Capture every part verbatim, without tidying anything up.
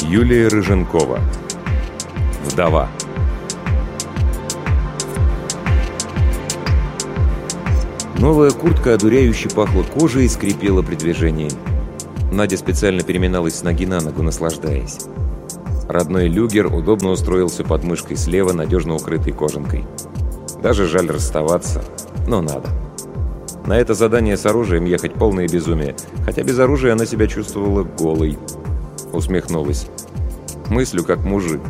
Юлия Рыженкова. Вдова. Новая куртка одуряюще пахла кожей и скрипела при движении. Надя специально переминалась с ноги на ногу, наслаждаясь. Родной люгер удобно устроился под мышкой слева, надежно укрытый кожанкой. Даже жаль расставаться, но надо. На это задание с оружием ехать полное безумие, хотя без оружия она себя чувствовала голой. Усмехнулась. Мыслю как мужик.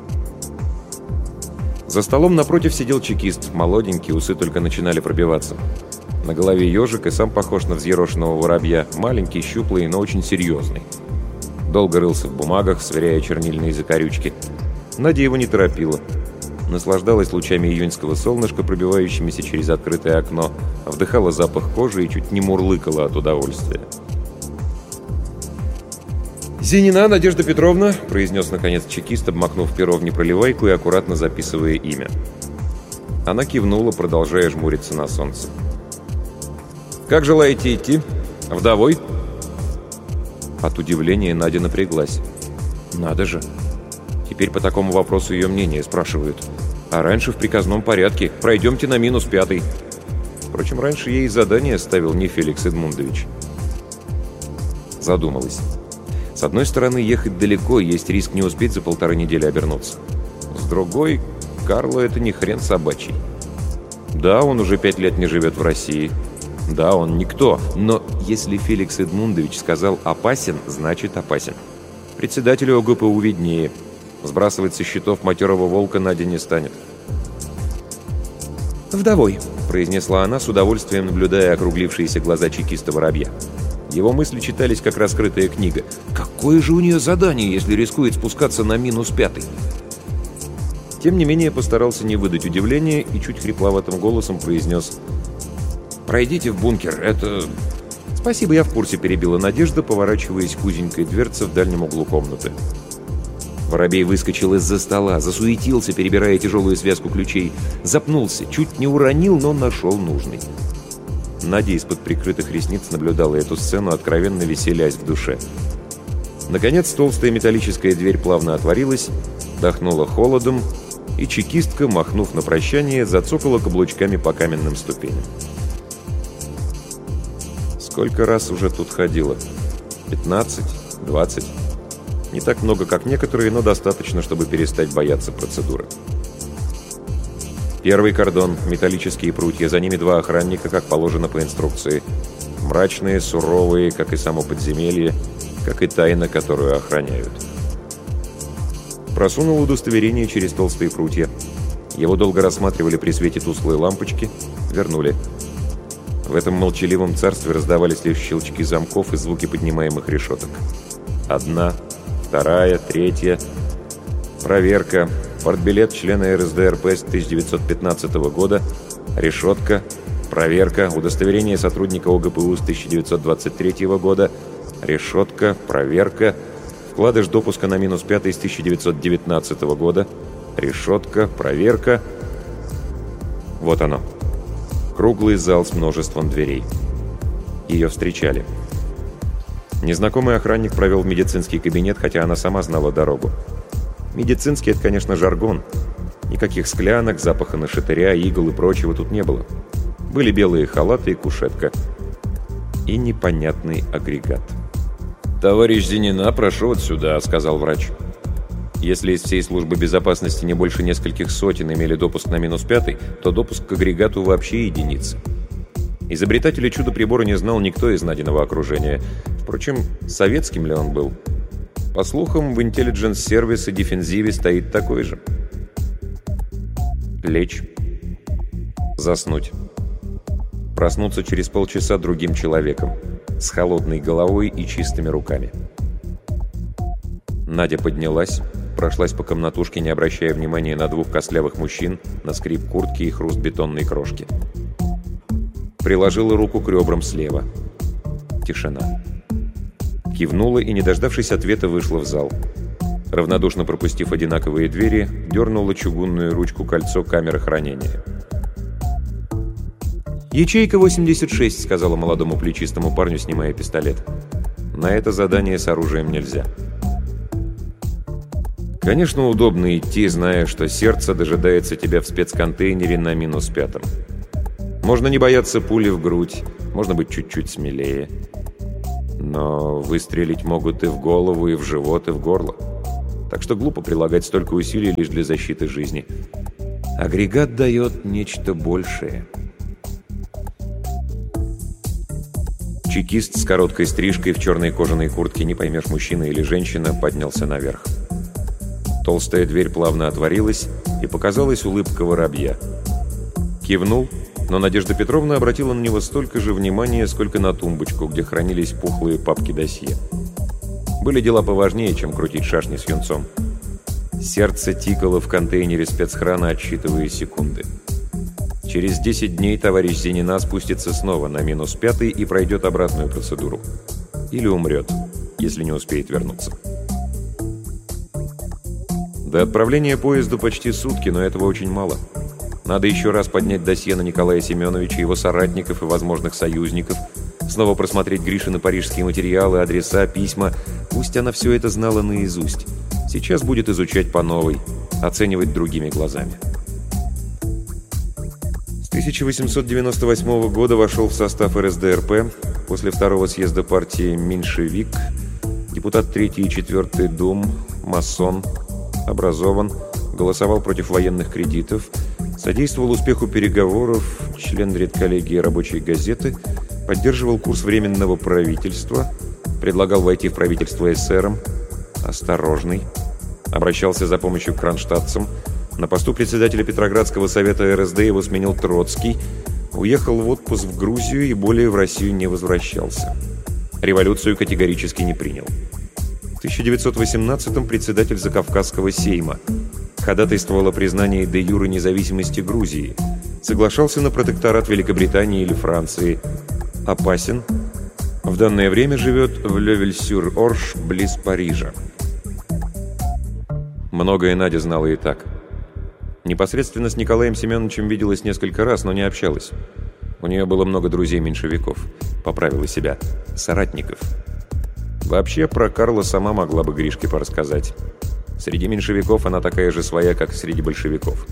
За столом напротив сидел чекист, молоденький, усы только начинали пробиваться. На голове ежик и сам похож на взъерошенного воробья, маленький, щуплый, но очень серьезный. Долго рылся в бумагах, сверяя чернильные закорючки. Надя его не торопила. Наслаждалась лучами июньского солнышка, пробивающимися через открытое окно, вдыхала запах кожи и чуть не мурлыкала от удовольствия. «Зинина Надежда Петровна», — произнес наконец чекист, обмакнув перо в непроливайку и аккуратно записывая имя. Она кивнула, продолжая жмуриться на солнце. «Как желаете идти? Вдовой?» От удивления Надя напряглась. «Надо же! Теперь по такому вопросу ее мнение спрашивают. А раньше в приказном порядке. Пройдемте на минус пятый». Впрочем, раньше ей задание ставил не Феликс Эдмундович. Задумалась. С одной стороны, ехать далеко, есть риск не успеть за полторы недели обернуться. С другой, Карло — это не хрен собачий. Да, он уже пять лет не живет в России. Да, он никто. Но если Феликс Эдмундович сказал «опасен», значит опасен. Председателю ОГПУ виднее. Сбрасывать со счетов матерого волка Надя не станет. «Вдовой», — произнесла она, с удовольствием наблюдая округлившиеся глаза чекиста воробья. Его мысли читались, как раскрытая книга. Какое же у нее задание, если рискует спускаться на минус пятый? Тем не менее, постарался не выдать удивления и чуть хрипловатым голосом произнес: «Пройдите в бункер, это...» «Спасибо, я в курсе», — перебила Надежда, поворачиваясь к узенькой дверце в дальнем углу комнаты. Воробей выскочил из-за стола, засуетился, перебирая тяжелую связку ключей. Запнулся, чуть не уронил, но нашел нужный. Надя из-под прикрытых ресниц наблюдала эту сцену, откровенно веселясь в душе. Наконец, толстая металлическая дверь плавно отворилась, дохнула холодом, и чекистка, махнув на прощание, зацокала каблучками по каменным ступеням. Сколько раз уже тут ходила? пятнадцать? двадцать? Не так много, как некоторые, но достаточно, чтобы перестать бояться процедуры. Первый кордон, металлические прутья, за ними два охранника, как положено по инструкции. Мрачные, суровые, как и само подземелье, как и тайна, которую охраняют. Просунул удостоверение через толстые прутья. Его долго рассматривали при свете тусклой лампочки, вернули. В этом молчаливом царстве раздавались лишь щелчки замков и звуки поднимаемых решеток. Одна, вторая, третья. Проверка. Портбилет члена эр эс дэ эр пэ с тысяча девятьсот пятнадцатого года. Решетка. Проверка. Удостоверение сотрудника о гэ пэ у с тысяча девятьсот двадцать третьего года. Решетка. Проверка. Вкладыш допуска на минус пятый с тысяча девятьсот девятнадцатого года. Решетка. Проверка. Вот оно. Круглый зал с множеством дверей. Ее встречали. Незнакомый охранник провел в медицинский кабинет, хотя она сама знала дорогу. Медицинский — это, конечно, жаргон. Никаких склянок, запаха нашатыря, игл и прочего тут не было. Были белые халаты и кушетка. И непонятный агрегат. «Товарищ Зинина, прошу вот сюда», — сказал врач. Если из всей службы безопасности не больше нескольких сотен имели допуск на минус пятый, то допуск к агрегату вообще единицы. Изобретателя чудо-прибора не знал никто из Надиного окружения. Впрочем, советским ли он был? По слухам, в Intelligence Service и Defensive стоит такой же. Лечь. Заснуть. Проснуться через полчаса другим человеком, с холодной головой и чистыми руками. Надя поднялась, прошлась по комнатушке, не обращая внимания на двух костлявых мужчин, на скрип куртки и хруст бетонной крошки. Приложила руку к ребрам слева. Тишина. Кивнула и, не дождавшись ответа, вышла в зал. Равнодушно пропустив одинаковые двери, дернула чугунную ручку кольцо камеры хранения. «Ячейка восемьдесят шесть», — сказала молодому плечистому парню, снимая пистолет. «На это задание с оружием нельзя». Конечно, удобно идти, зная, что сердце дожидается тебя в спецконтейнере на минус пятом. Можно не бояться пули в грудь, можно быть чуть-чуть смелее. Но выстрелить могут и в голову, и в живот, и в горло. Так что глупо прилагать столько усилий лишь для защиты жизни. Агрегат дает нечто большее. Чекист с короткой стрижкой в черной кожаной куртке, не поймешь, мужчина или женщина, поднялся наверх. Толстая дверь плавно отворилась, и показалась улыбка воробья. Кивнул, но Надежда Петровна обратила на него столько же внимания, сколько на тумбочку, где хранились пухлые папки досье. Были дела поважнее, чем крутить шашни с юнцом. Сердце тикало в контейнере спецхрана, отсчитывая секунды. Через десять дней товарищ Зенина спустится снова на минус пятый и пройдет обратную процедуру. Или умрет, если не успеет вернуться. До отправления поезду почти сутки, но этого очень мало. Надо еще раз поднять досье на Николая Семеновича, его соратников и возможных союзников, снова просмотреть Гришины парижские материалы, адреса, письма. Пусть она все это знала наизусть. Сейчас будет изучать по новой, оценивать другими глазами. С тысяча восемьсот девяносто восьмого года вошел в состав эр эс дэ эр пэ, после второго съезда партии меньшевик, депутат третьей и четвертой дум, масон, образован, голосовал против военных кредитов, содействовал успеху переговоров, член редколлегии рабочей газеты, поддерживал курс Временного правительства, предлагал войти в правительство эсерам, осторожный, обращался за помощью к кронштадтцам, на посту председателя Петроградского совета эр эс дэ его сменил Троцкий, уехал в отпуск в Грузию и более в Россию не возвращался. Революцию категорически не принял. В тысяча девятьсот восемнадцатом председатель Закавказского сейма. Ходатайствовал о признании де-юре независимости Грузии. Соглашался на протекторат Великобритании или Франции. Опасен. В данное время живет в Лёвель-сюр-Орш, близ Парижа. Многое Надя знала и так. Непосредственно с Николаем Семеновичем виделась несколько раз, но не общалась. У нее было много друзей-меньшевиков. Поправила себя. Соратников. Вообще, про Карла сама могла бы Гришке порассказать. Среди меньшевиков она такая же своя, как среди большевиков.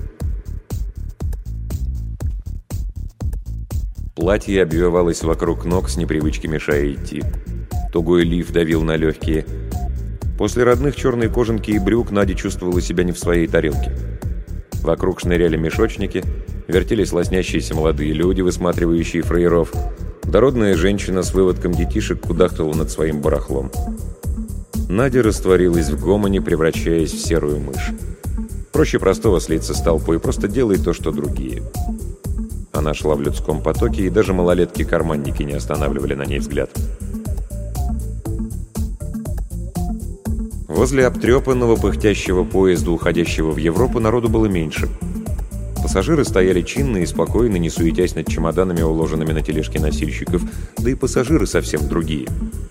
Платье обвивалось вокруг ног, с непривычки мешая идти. Тугой лиф давил на легкие. После родных черной кожанки и брюк Надя чувствовала себя не в своей тарелке. Вокруг шныряли мешочники, вертелись лоснящиеся молодые люди, высматривающие фраеров. Дородная женщина с выводком детишек кудахтала над своим барахлом. Надя растворилась в гомоне, превращаясь в серую мышь. Проще простого слиться с толпой, просто делай то, что другие. Она шла в людском потоке, и даже малолетки-карманники не останавливали на ней взгляд. Возле обтрепанного пыхтящего поезда, уходящего в Европу, народу было меньше. Пассажиры стояли чинно и спокойно, не суетясь над чемоданами, уложенными на тележки носильщиков, да и пассажиры совсем другие.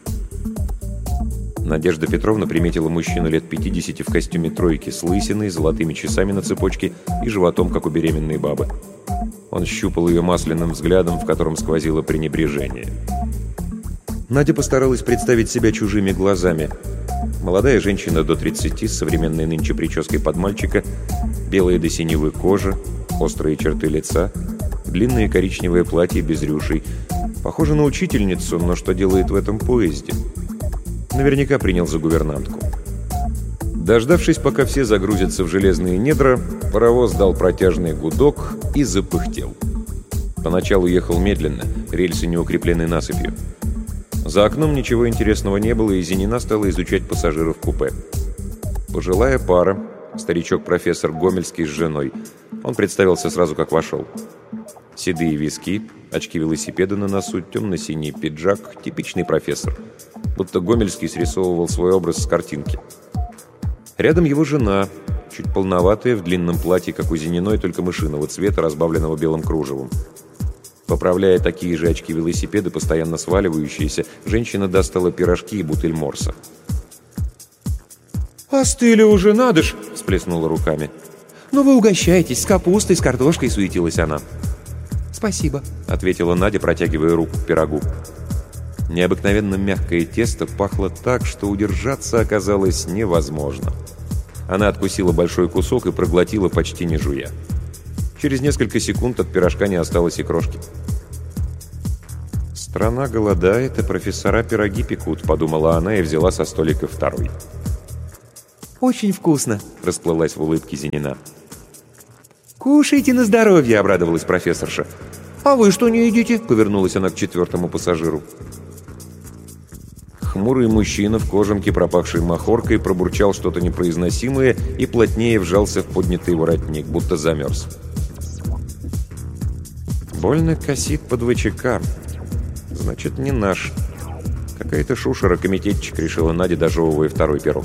Надежда Петровна приметила мужчину лет пятидесяти в костюме тройки с лысиной, золотыми часами на цепочке и животом, как у беременной бабы. Он щупал ее масляным взглядом, в котором сквозило пренебрежение. Надя постаралась представить себя чужими глазами. Молодая женщина до тридцати с современной нынче прической под мальчика, белая до синевой кожа, острые черты лица, длинное коричневое платье без рюшей. Похоже на учительницу, но что делает в этом поезде? Наверняка принял за гувернантку. Дождавшись, пока все загрузятся в железные недра, паровоз дал протяжный гудок и запыхтел. Поначалу ехал медленно, рельсы не укреплены насыпью. За окном ничего интересного не было, и Зенина стала изучать пассажиров купе. Пожилая пара, старичок-профессор Гомельский с женой. Он представился сразу, как вошел. Седые виски, очки велосипеда на носу, темно-синий пиджак, типичный профессор. Будто Гомельский срисовывал свой образ с картинки. Рядом его жена, чуть полноватая, в длинном платье, как у Зениной, только мышиного цвета, разбавленного белым кружевом. Поправляя такие же очки велосипеда, постоянно сваливающиеся, женщина достала пирожки и бутыль морса. «Остыли уже, надо ж!» – всплеснула руками. «Ну вы угощайтесь, с капустой, с картошкой», – суетилась она. «Спасибо», — ответила Надя, протягивая руку к пирогу. Необыкновенно мягкое тесто пахло так, что удержаться оказалось невозможно. Она откусила большой кусок и проглотила, почти не жуя. Через несколько секунд от пирожка не осталось и крошки. «Страна голодает, и профессора пироги пекут», — подумала она и взяла со столика второй. «Очень вкусно», — расплылась в улыбке Зинина. «Кушайте на здоровье», — обрадовалась профессорша. «А вы что не едите?» — повернулась она к четвертому пассажиру. Хмурый мужчина в кожанке, пропахшей махоркой, пробурчал что-то непроизносимое и плотнее вжался в поднятый воротник, будто замерз. «Больно косит под ВЧК. Значит, не наш. Какая-то шушера-комитетчик», — решила Надя, дожевывая второй пирог.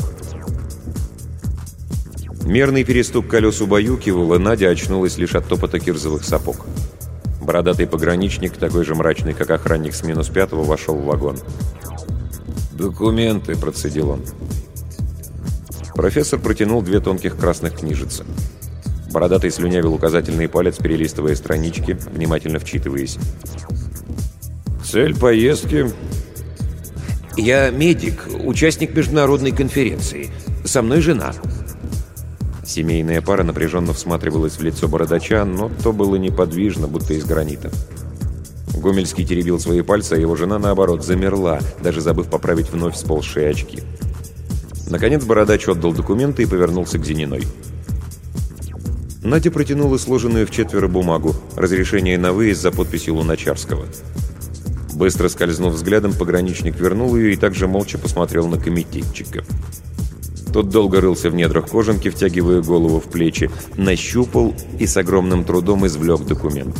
Мерный перестук колес убаюкивал, и Надя очнулась лишь от топота кирзовых сапог. Бородатый пограничник, такой же мрачный, как охранник с минус пятого, вошел в вагон. «Документы», — процедил он. Профессор протянул две тонких красных книжицы. Бородатый слюнявил указательный палец, перелистывая странички, внимательно вчитываясь. «Цель поездки?» «Я медик, участник международной конференции. Со мной жена». Семейная пара напряженно всматривалась в лицо бородача, но то было неподвижно, будто из гранита. Гомельский теребил свои пальцы, а его жена, наоборот, замерла, даже забыв поправить вновь сползшие очки. Наконец бородач отдал документы и повернулся к Зининой. Надя протянула сложенную в четверо бумагу, разрешение на выезд за подписью Луначарского. Быстро скользнув взглядом, пограничник вернул ее и также молча посмотрел на комитетчика. Тот долго рылся в недрах кожанки, втягивая голову в плечи, нащупал и с огромным трудом извлек документ.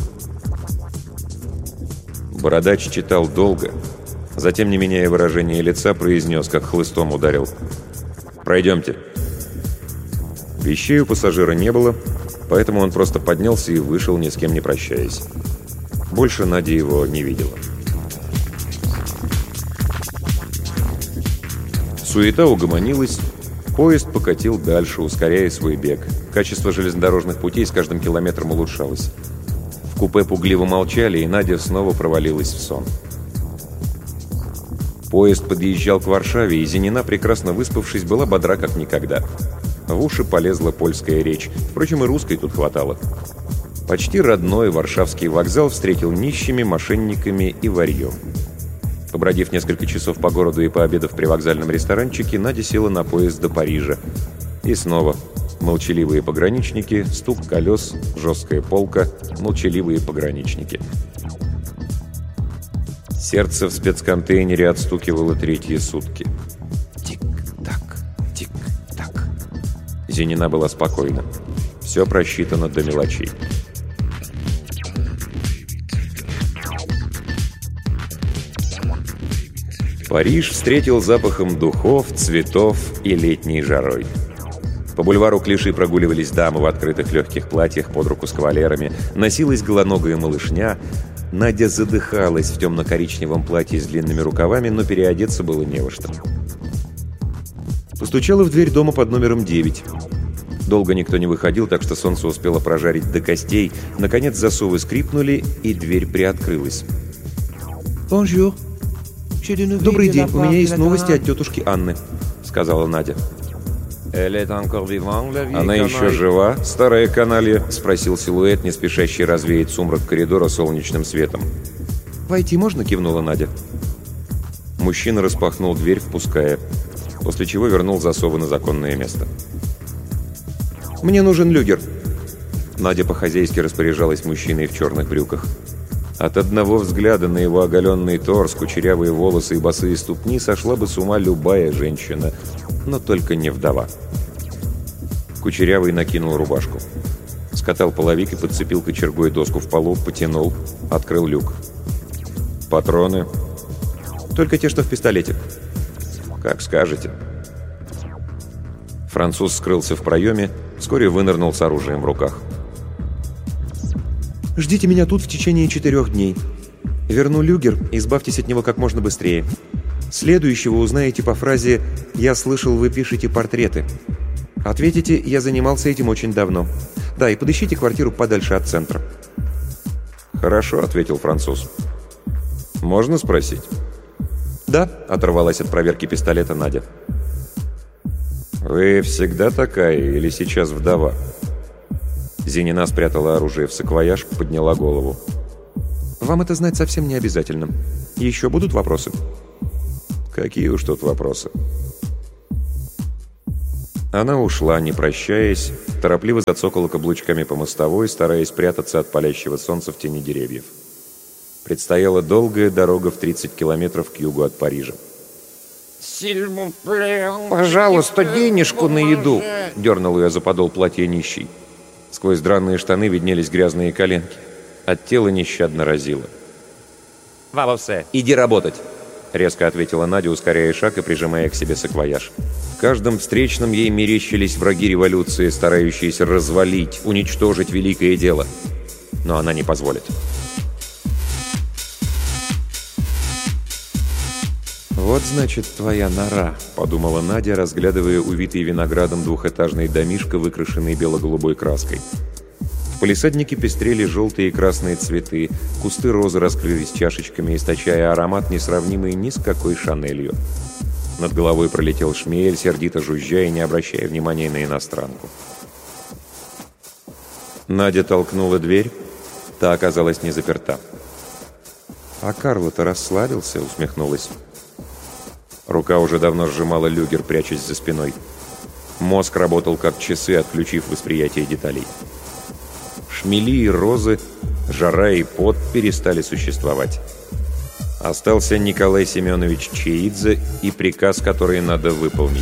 Бородач читал долго, затем, не меняя выражения лица, произнес, как хлыстом ударил: «Пройдемте». Вещей у пассажира не было, поэтому он просто поднялся и вышел, ни с кем не прощаясь. Больше Надя его не видела. Суета угомонилась, поезд покатил дальше, ускоряя свой бег. Качество железнодорожных путей с каждым километром улучшалось. В купе пугливо молчали, и Надя снова провалилась в сон. Поезд подъезжал к Варшаве, и Зинина, прекрасно выспавшись, была бодра как никогда. В уши полезла польская речь. Впрочем, и русской тут хватало. Почти родной варшавский вокзал встретил нищими, мошенниками и варьем. Побродив несколько часов по городу и пообедав при вокзальном ресторанчике, Надя села на поезд до Парижа. И снова молчаливые пограничники, стук колес, жесткая полка, молчаливые пограничники. Сердце в спецконтейнере отстукивало третьи сутки. Тик-так, тик-так. Зинина была спокойна. Все просчитано до мелочей. Париж встретил запахом духов, цветов и летней жарой. По бульвару Клиши прогуливались дамы в открытых легких платьях под руку с кавалерами, носилась голоногая малышня. Надя задыхалась в темно-коричневом платье с длинными рукавами, но переодеться было не во что. Постучала в дверь дома под номером девять. Долго никто не выходил, так что солнце успело прожарить до костей. Наконец засовы скрипнули, и дверь приоткрылась. «Бонжур». «Добрый день, у меня есть новости от тетушки Анны», — сказала Надя. «Она еще жива, старая каналья?» — спросил силуэт, не спешащий развеять сумрак коридора солнечным светом. «Войти можно?» — кивнула Надя. Мужчина распахнул дверь, впуская, после чего вернул засовы на законное место. «Мне нужен люгер». Надя по-хозяйски распоряжалась мужчиной в черных брюках. От одного взгляда на его оголенный торс, кучерявые волосы и босые ступни сошла бы с ума любая женщина, но только не вдова. Кучерявый накинул рубашку. Скатал половик и подцепил кочергой доску в полу, потянул, открыл люк. «Патроны?» «Только те, что в пистолете». «Как скажете». Француз скрылся в проеме, вскоре вынырнул с оружием в руках. «Ждите меня тут в течение четырех дней. Верну люгер, избавьтесь от него как можно быстрее. Следующего узнаете по фразе «Я слышал, вы пишете портреты». Ответите «Я занимался этим очень давно». Да, и подыщите квартиру подальше от центра». «Хорошо», — ответил француз. «Можно спросить?» «Да», — оторвалась от проверки пистолета Надя. «Вы всегда такая или сейчас вдова?» Зинина спрятала оружие в саквояж, подняла голову. «Вам это знать совсем не обязательно. Еще будут вопросы?» «Какие уж тут вопросы?» Она ушла, не прощаясь, торопливо зацокала каблучками по мостовой, стараясь спрятаться от палящего солнца в тени деревьев. Предстояла долгая дорога в тридцать километров к югу от Парижа. «Пожалуйста, денежку на еду!» — дернул ее за подол платья нищий. Сквозь драные штаны виднелись грязные коленки. От тела нещадно разило. «Иди работать!» — резко ответила Надя, ускоряя шаг и прижимая к себе саквояж. В каждом встречном ей мерещились враги революции, старающиеся развалить, уничтожить великое дело. Но она не позволит. «Вот, значит, твоя нора», — подумала Надя, разглядывая увитый виноградом двухэтажный домишко, выкрашенный бело-голубой краской. В палисаднике пестрели желтые и красные цветы, кусты розы раскрылись чашечками, источая аромат, несравнимый ни с какой шанелью. Над головой пролетел шмель, сердито жужжа и не обращая внимания на иностранку. Надя толкнула дверь, та оказалась не заперта. «А Карло-то расслабился», — усмехнулась. Рука уже давно сжимала люгер, прячась за спиной. Мозг работал как часы, отключив восприятие деталей. Шмели и розы, жара и пот перестали существовать. Остался Николай Семенович Чеидзе и приказ, который надо выполнить.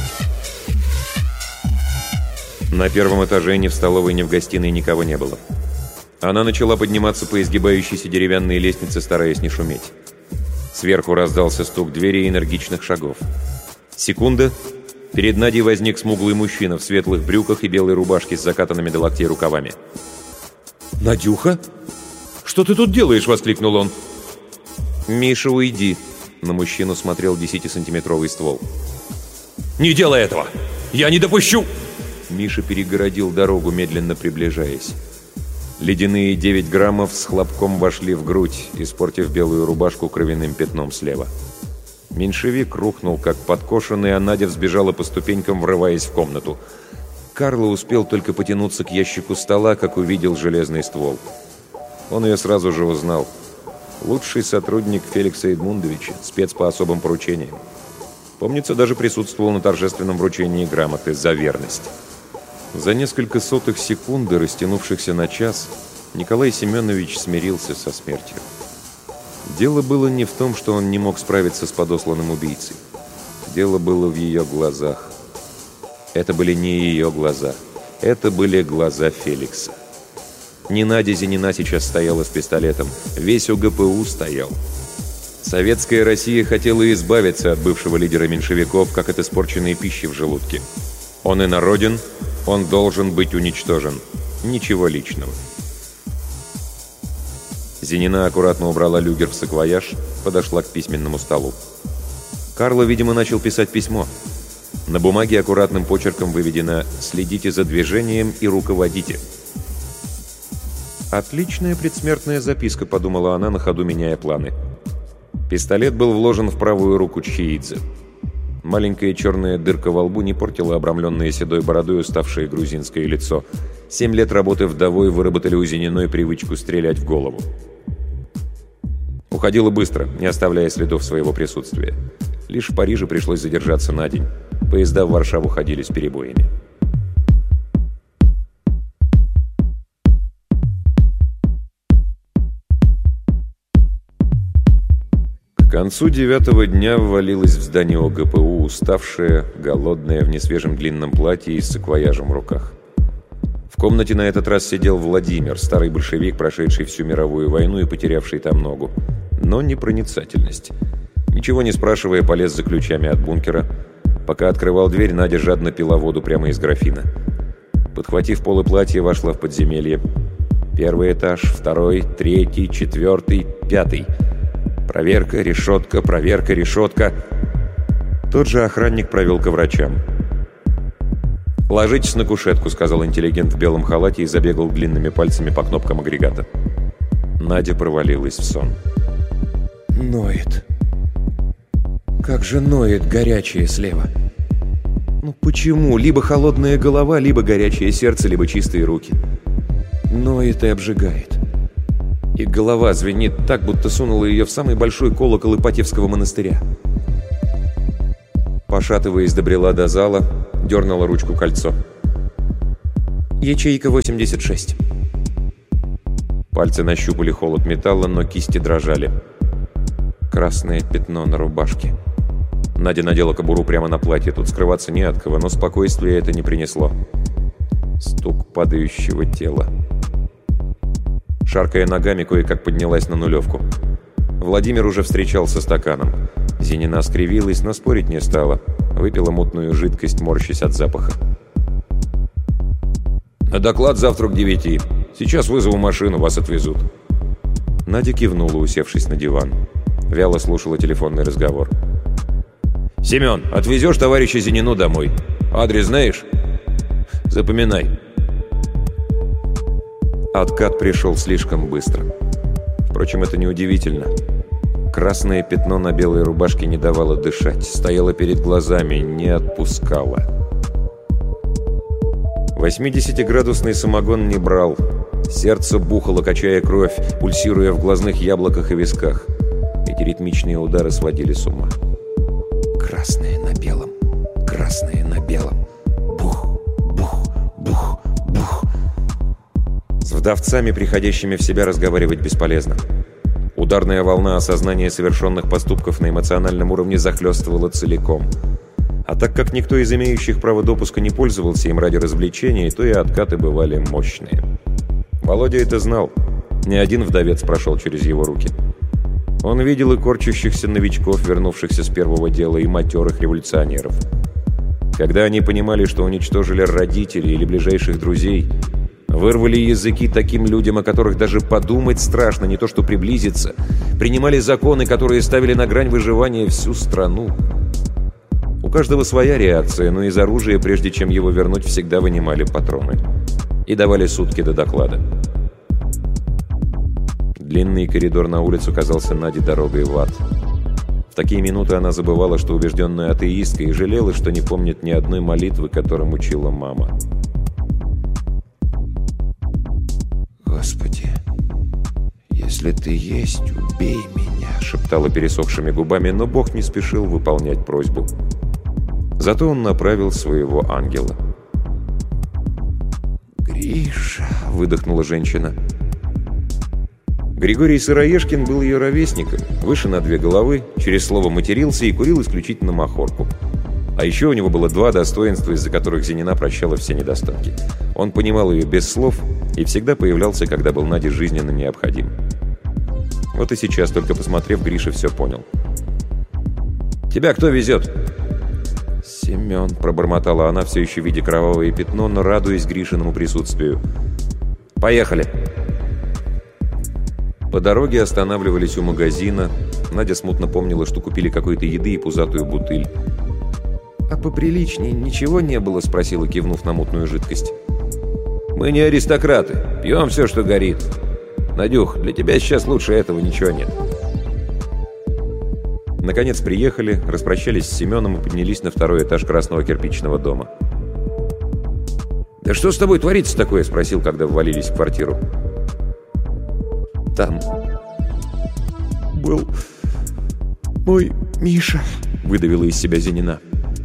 На первом этаже ни в столовой, ни в гостиной никого не было. Она начала подниматься по изгибающейся деревянной лестнице, стараясь не шуметь. Сверху раздался стук двери и энергичных шагов. Секунда. Перед Надей возник смуглый мужчина в светлых брюках и белой рубашке с закатанными до локтей рукавами. «Надюха? Что ты тут делаешь?» — воскликнул он. «Миша, уйди!» — на мужчину смотрел десятисантиметровый ствол. «Не делай этого! Я не допущу!» Миша перегородил дорогу, медленно приближаясь. Ледяные девять граммов с хлопком вошли в грудь, испортив белую рубашку кровяным пятном слева. Меньшевик рухнул, как подкошенный, а Надя взбежала по ступенькам, врываясь в комнату. Карло успел только потянуться к ящику стола, как увидел железный ствол. Он ее сразу же узнал. Лучший сотрудник Феликса Эдмундовича, спец по особым поручениям. Помнится, даже присутствовал на торжественном вручении грамоты за верность. За несколько сотых секунды, растянувшихся на час, Николай Семенович смирился со смертью. Дело было не в том, что он не мог справиться с подосланным убийцей. Дело было в ее глазах. Это были не ее глаза. Это были глаза Феликса. Не Надя Зинина сейчас стояла с пистолетом. Весь ОГПУ стоял. Советская Россия хотела избавиться от бывшего лидера меньшевиков, как от испорченной пищи в желудке. Он инороден, он должен быть уничтожен. Ничего личного. Зинина аккуратно убрала люгер в саквояж, подошла к письменному столу. Карло, видимо, начал писать письмо. На бумаге аккуратным почерком выведено «Следите за движением и руководите». «Отличная предсмертная записка», — подумала она, на ходу меняя планы. Пистолет был вложен в правую руку Чеидзе. Маленькая черная дырка во лбу не портила обрамленное седой бородой уставшее грузинское лицо. Семь лет работы вдовой выработали у Зининой привычку стрелять в голову. Уходила быстро, не оставляя следов своего присутствия. Лишь в Париже пришлось задержаться на день. Поезда в Варшаву ходили с перебоями. К концу девятого дня ввалилась в здание ОГПУ, уставшая, голодная, в несвежем длинном платье и с саквояжем в руках. В комнате на этот раз сидел Владимир, старый большевик, прошедший всю мировую войну и потерявший там ногу. Но не проницательность. Ничего не спрашивая, полез за ключами от бункера. Пока открывал дверь, Надя жадно пила воду прямо из графина. Подхватив полы платья, вошла в подземелье. Первый этаж, второй, третий, четвертый, пятый. Проверка, решетка, проверка, решетка. Тот же охранник провел ко врачам. «Ложитесь на кушетку», — сказал интеллигент в белом халате и забегал длинными пальцами по кнопкам агрегата. Надя провалилась в сон. «Ноет. Как же ноет горячее слева. Ну почему? Либо холодная голова, либо горячее сердце, либо чистые руки. Ноет и обжигает. И голова звенит так, будто сунула ее в самый большой колокол Ипатьевского монастыря. Пошатываясь, добрела до зала, дернула ручку кольцо. Ячейка восемьдесят шесть. Пальцы нащупали холод металла, но кисти дрожали. Красное пятно на рубашке. Надя надела кобуру прямо на платье. Тут скрываться не от кого, но спокойствия это не принесло. Стук падающего тела. Шаркая ногами, кое-как поднялась на нулевку. Владимир уже встречал со стаканом. Зинина скривилась, но спорить не стала. Выпила мутную жидкость, морщась от запаха. «На доклад завтра к девяти. Сейчас вызову машину, вас отвезут». Надя кивнула, усевшись на диван. Вяло слушала телефонный разговор. «Семен, отвезешь товарища Зинину домой? Адрес знаешь? Запоминай». Откат пришел слишком быстро. Впрочем, это неудивительно. Красное пятно на белой рубашке не давало дышать, стояло перед глазами, не отпускало. восьмидесятиградусный самогон не брал. Сердце бухало, качая кровь, пульсируя в глазных яблоках и висках. Эти ритмичные удары сводили с ума. Красное на белом, красное на белом. Бух, бух, бух, бух. С вдовцами, приходящими в себя, разговаривать бесполезно. Ударная волна осознания совершенных поступков на эмоциональном уровне захлестывала целиком. А так как никто из имеющих право допуска не пользовался им ради развлечения, то и откаты бывали мощные. Володя это знал. Ни один вдовец прошел через его руки. Он видел и корчащихся новичков, вернувшихся с первого дела, и матерых революционеров. Когда они понимали, что уничтожили родителей или ближайших друзей, вырвали языки таким людям, о которых даже подумать страшно, не то что приблизиться, принимали законы, которые ставили на грань выживания всю страну. У каждого своя реакция, но из оружия, прежде чем его вернуть, всегда вынимали патроны. И давали сутки до доклада. Длинный коридор на улицу казался Наде дорогой в ад. В такие минуты она забывала, что убежденная атеистка, и жалела, что не помнит ни одной молитвы, которым учила мама. «Господи, если ты есть, убей меня», — шептала пересохшими губами, но Бог не спешил выполнять просьбу. Зато он направил своего ангела. «Гриша», — выдохнула женщина. Григорий Сыроежкин был ее ровесником, выше на две головы, через слово матерился и курил исключительно махорку. А еще у него было два достоинства, из-за которых Зинина прощала все недостатки. Он понимал ее без слов и всегда появлялся, когда был Наде жизненно необходим. Вот и сейчас, только посмотрев, Гриша все понял. «Тебя кто везет?» «Семен», — пробормотала она, все еще видя кровавое пятно, но радуясь Гришиному присутствию. «Поехали!» По дороге останавливались у магазина. Надя смутно помнила, что купили какой-то еды и пузатую бутыль. «А поприличнее ничего не было?» — спросила, кивнув на мутную жидкость. «Мы не аристократы. Пьем все, что горит. Надюх, для тебя сейчас лучше этого ничего нет». Наконец приехали, распрощались с Семеном и поднялись на второй этаж красного кирпичного дома. «Да что с тобой творится такое?» — спросил, когда ввалились в квартиру. «Там был мой Миша», — выдавила из себя Зинина.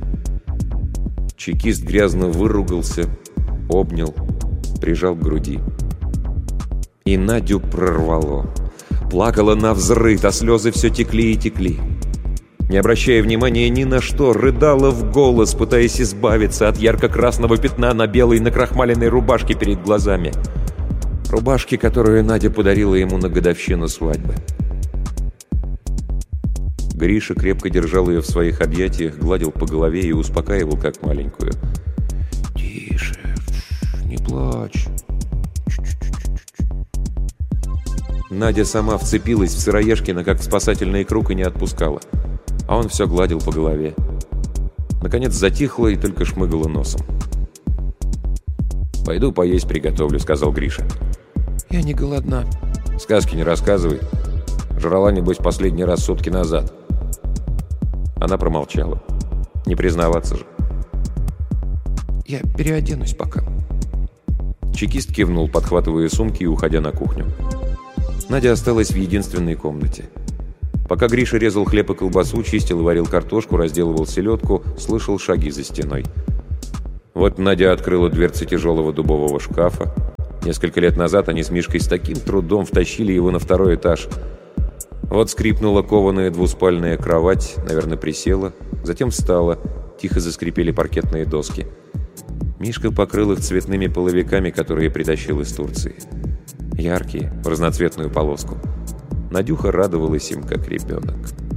Чекист грязно выругался, обнял, прижал к груди. И Надю прорвало. Плакала навзрыд, а слезы все текли и текли. Не обращая внимания ни на что, рыдала в голос, пытаясь избавиться от ярко-красного пятна на белой накрахмаленной рубашке перед глазами. Рубашки, которую Надя подарила ему на годовщину свадьбы. Гриша крепко держал ее в своих объятиях, гладил по голове и успокаивал, как маленькую. «Тише, не плачь». Надя сама вцепилась в Сыроежкина, как в спасательный круг, и не отпускала. А он все гладил по голове. Наконец затихла и только шмыгала носом. «Пойду поесть приготовлю», — сказал Гриша. «Я не голодна». «Сказки не рассказывай. Жрала, небось, последний раз сутки назад». Она промолчала. Не признаваться же. Я переоденусь пока». Чекист кивнул, подхватывая сумки и уходя на кухню. Надя осталась в единственной комнате. Пока Гриша резал хлеб и колбасу, чистил и варил картошку, разделывал селедку, слышал шаги за стеной. Вот Надя открыла дверцы тяжелого дубового шкафа. Несколько лет назад они с Мишкой с таким трудом втащили его на второй этаж. Вот скрипнула кованая двуспальная кровать, наверное, присела, затем встала, тихо заскрипели паркетные доски. Мишка покрыл их цветными половиками, которые притащил из Турции. Яркие, в разноцветную полоску. Надюха радовалась им, как ребенок.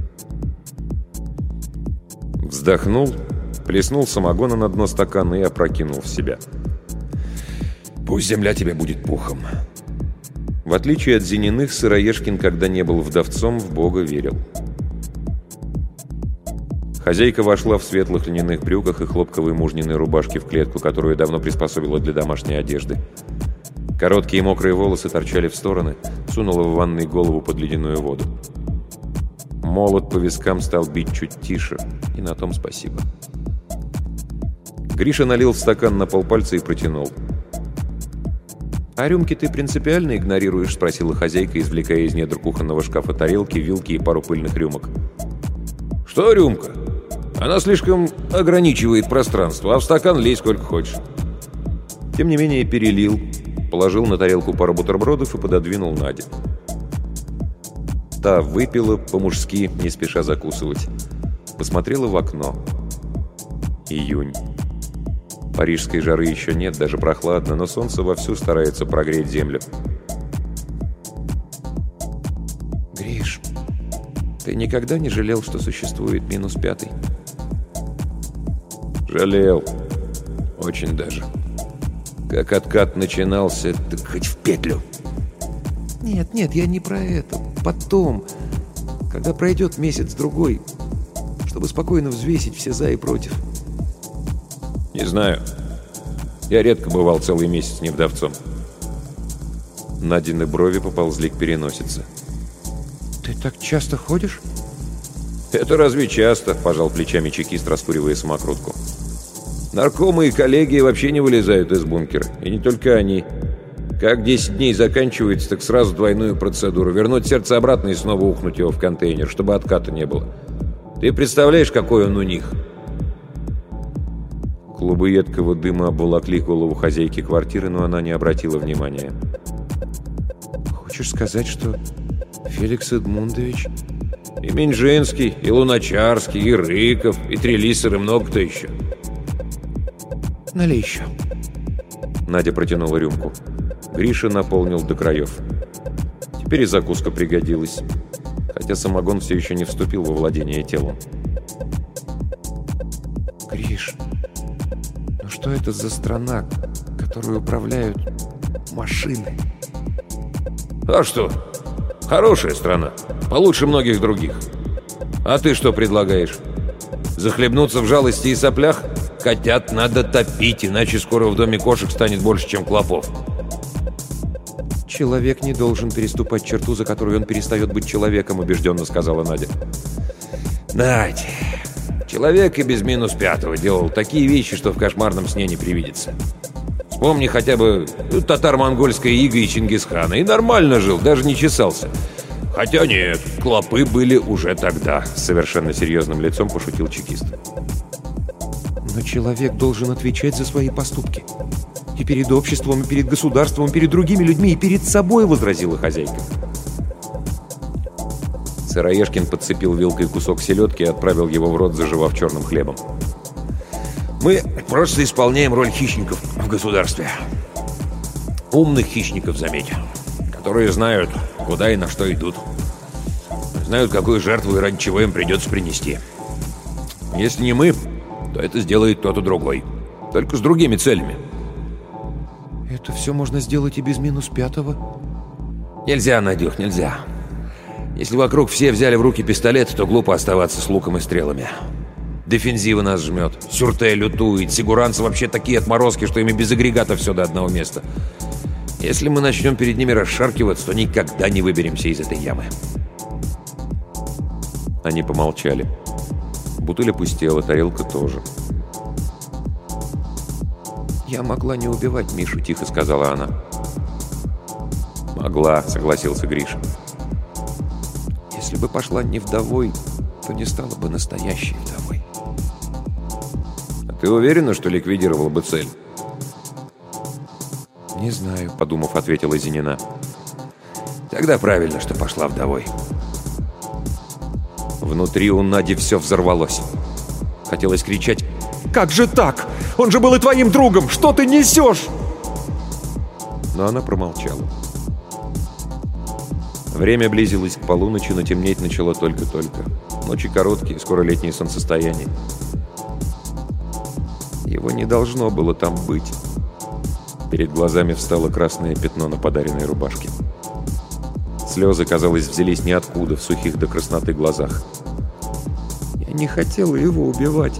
Вздохнул, плеснул самогона на дно стакана и опрокинул в себя. «Пусть земля тебе будет пухом». В отличие от Зениных, Сыроежкин, когда не был вдовцом, в Бога верил. Хозяйка вошла в светлых льняных брюках и хлопковой мужниной рубашке в клетку, которую давно приспособила для домашней одежды. Короткие мокрые волосы торчали в стороны, сунула в ванной голову под ледяную воду. Молот по вискам стал бить чуть тише, и на том спасибо. Гриша налил в стакан на полпальца и протянул. «А рюмки ты принципиально игнорируешь?» — спросила хозяйка, извлекая из недр кухонного шкафа тарелки, вилки и пару пыльных рюмок. «Что рюмка? Она слишком ограничивает пространство, а в стакан лей сколько хочешь». Тем не менее перелил, положил на тарелку пару бутербродов и пододвинул Наде. Та выпила по-мужски, не спеша закусывать. Посмотрела в окно. Июнь. Парижской жары еще нет, даже прохладно, но солнце вовсю старается прогреть землю. «Гриш, ты никогда не жалел, что существует минус пятый?» «Жалел. Очень даже. Как откат начинался, так хоть в петлю». «Нет, нет, я не про это. Потом, когда пройдет месяц-другой, чтобы спокойно взвесить все за и против». «Не знаю. Я редко бывал целый месяц не вдовцом». Надины брови поползли к переносице. «Ты так часто ходишь?» «Это разве часто?» – пожал плечами чекист, раскуривая самокрутку. «Наркомы и коллеги вообще не вылезают из бункера. И не только они. Как десять дней заканчивается, так сразу двойную процедуру. Вернуть сердце обратно и снова ухнуть его в контейнер, чтобы отката не было. Ты представляешь, какой он у них?» Клубы едкого дыма обволокли голову хозяйки квартиры, но она не обратила внимания. «Хочешь сказать, что Феликс Эдмундович...» «И Минжинский, и Луначарский, и Рыков, и Трелиссер, и много кто еще». «Налей еще». Надя протянула рюмку. Гриша наполнил до краев. Теперь и закуска пригодилась, хотя самогон все еще не вступил во владение телом. «Гриш, ну что это за страна, которую управляют машины?» «А что? Хорошая страна. Получше многих других. А ты что предлагаешь? Захлебнуться в жалости и соплях? Котят надо топить, иначе скоро в доме кошек станет больше, чем клопов». «Человек не должен переступать черту, за которую он перестает быть человеком», — убежденно сказала Надя. «Надь, человек и без минус пятого делал такие вещи, что в кошмарном сне не привидится. Вспомни хотя бы татаро-монгольское иго и Чингисхана. И нормально жил, даже не чесался. Хотя нет, клопы были уже тогда», — с совершенно серьезным лицом пошутил чекист. «Но человек должен отвечать за свои поступки. И перед обществом, и перед государством, и перед другими людьми, и перед собой», — возразила хозяйка. Сыроежкин подцепил вилкой кусок селедки и отправил его в рот, заживав черным хлебом. «Мы просто исполняем роль хищников в государстве. Умных хищников, заметь, которые знают, куда и на что идут. Знают, какую жертву и ради чего им придется принести. Если не мы, то это сделает кто-то другой. Только с другими целями». «Это все можно сделать и без минус пятого?» «Нельзя, Надюх, нельзя. Если вокруг все взяли в руки пистолеты, то глупо оставаться с луком и стрелами. Дефензива нас жмет, Сюрте лютует, сигуранцы вообще такие отморозки, что ими без агрегата все до одного места. Если мы начнем перед ними расшаркиваться, то никогда не выберемся из этой ямы». Они помолчали. Бутыль опустела, тарелка тоже. «Я могла не убивать Мишу», — тихо сказала она. «Могла», — согласился Гриша. «Если бы пошла не вдовой, то не стала бы настоящей вдовой». «А ты уверена, что ликвидировала бы цель?» «Не знаю», — подумав, ответила Зинина. «Тогда правильно, что пошла вдовой». Внутри у Нади все взорвалось. Хотелось кричать: «Как же так? Он же был и твоим другом! Что ты несешь?» Но она промолчала. Время близилось к полуночи, но темнеть начало только-только. Ночи короткие, скоро летнее солнцестояние. Его не должно было там быть. Перед глазами встало красное пятно на подаренной рубашке. Слезы, казалось, взялись ниоткуда, в сухих до красноты глазах. «Я не хотела его убивать».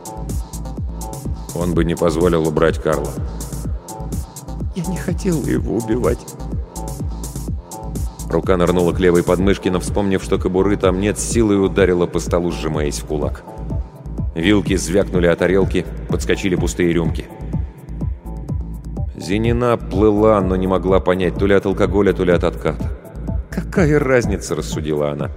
Он бы не позволил убрать Карла. «Я не хотела его убивать». Рука нырнула к левой подмышке, но, вспомнив, что кобуры там нет, с силой ударила по столу, сжимаясь в кулак. Вилки звякнули о тарелки, подскочили пустые рюмки. Зинина плыла, но не могла понять, то ли от алкоголя, то ли от отката. «Какая разница?» — рассудила она.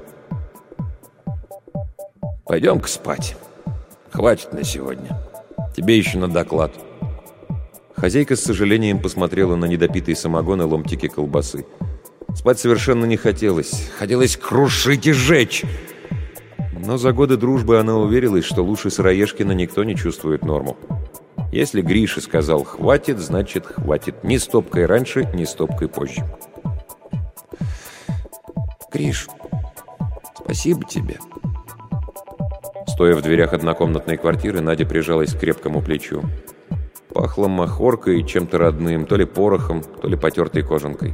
«Пойдем-ка спать. Хватит на сегодня. Тебе еще на доклад». Хозяйка с сожалением посмотрела на недопитый самогон и ломтики колбасы. Спать совершенно не хотелось. Хотелось крушить и сжечь. Но за годы дружбы она уверилась, что лучше Сыроежкина никто не чувствует норму. Если Гриша сказал «хватит», значит «хватит». Ни стопкой раньше, ни стопкой позже. «Гриш, спасибо тебе». Стоя в дверях однокомнатной квартиры, Надя прижалась к крепкому плечу. Пахло махоркой и чем-то родным, то ли порохом, то ли потертой кожанкой.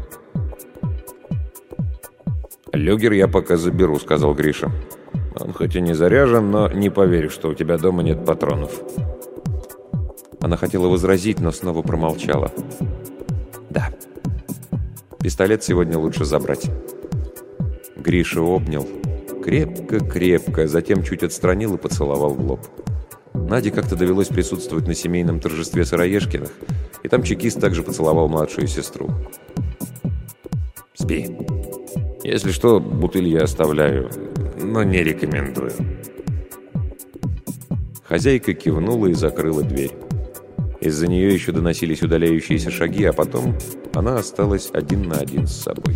«Люгер я пока заберу», — сказал Гриша. «Он хоть и не заряжен, но не поверю, что у тебя дома нет патронов». Она хотела возразить, но снова промолчала. «Да, пистолет сегодня лучше забрать». Гриша обнял. Крепко-крепко, затем чуть отстранил и поцеловал в лоб. Наде как-то довелось присутствовать на семейном торжестве Сыроежкиных, и там чекист также поцеловал младшую сестру. «Спи. Если что, бутыль я оставляю, но не рекомендую». Хозяйка кивнула и закрыла дверь. Из-за нее еще доносились удаляющиеся шаги, а потом она осталась один на один с собой.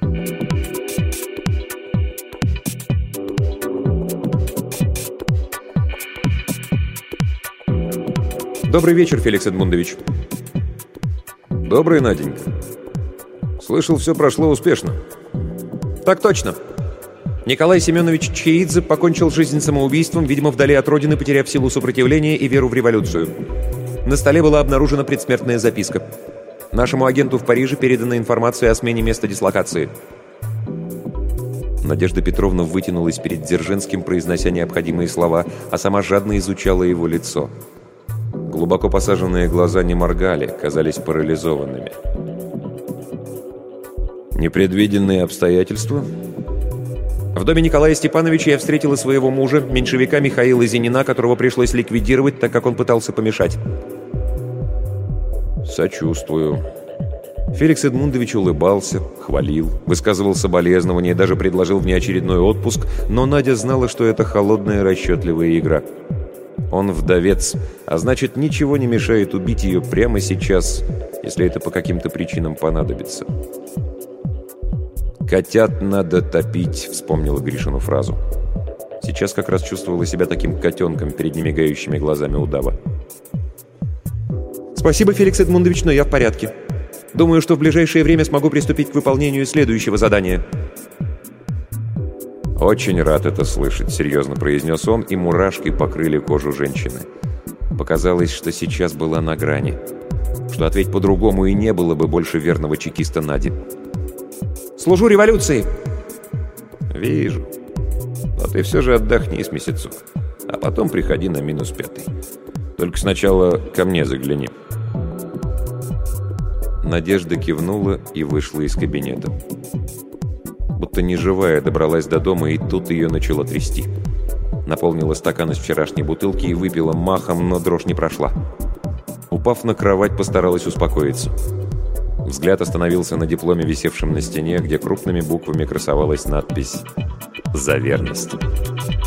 «Добрый вечер, Феликс Эдмундович». «Добрый, Наденька. Слышал, все прошло успешно». «Так точно. Николай Семенович Чеидзе покончил жизнь самоубийством, видимо, вдали от родины, потеряв силу сопротивления и веру в революцию. На столе была обнаружена предсмертная записка. Нашему агенту в Париже передана информация о смене места дислокации». Надежда Петровна вытянулась перед Дзержинским, произнося необходимые слова, а сама жадно изучала его лицо. Глубоко посаженные глаза не моргали, казались парализованными. «Непредвиденные обстоятельства?» В доме Николая Степановича я встретила своего мужа, меньшевика Михаила Зинина, которого пришлось ликвидировать, так как он пытался помешать. «Сочувствую». Феликс Эдмундович улыбался, хвалил, высказывал соболезнования, даже предложил внеочередной отпуск, но Надя знала, что это холодная расчетливая игра. Он вдовец, а значит, ничего не мешает убить ее прямо сейчас, если это по каким-то причинам понадобится. «Котят надо топить», — вспомнила Гришину фразу. Сейчас как раз чувствовала себя таким котенком перед немигающими глазами удава. «Спасибо, Феликс Эдмундович, но я в порядке. Думаю, что в ближайшее время смогу приступить к выполнению следующего задания». «Очень рад это слышать», — серьезно произнес он, и мурашки покрыли кожу женщины. Показалось, что сейчас была на грани. Что ответь по-другому и не было бы больше верного чекиста Нади. «Служу революции!» «Вижу. Но ты все же отдохни с месяцок, а потом приходи на минус пятый. Только сначала ко мне загляни». Надежда кивнула и вышла из кабинета. Будто неживая добралась до дома, и тут ее начало трясти. Наполнила стакан из вчерашней бутылки и выпила махом, но дрожь не прошла. упав на кровать, постаралась успокоиться. Взгляд остановился на дипломе, висевшем на стене, где крупными буквами красовалась надпись «За верность».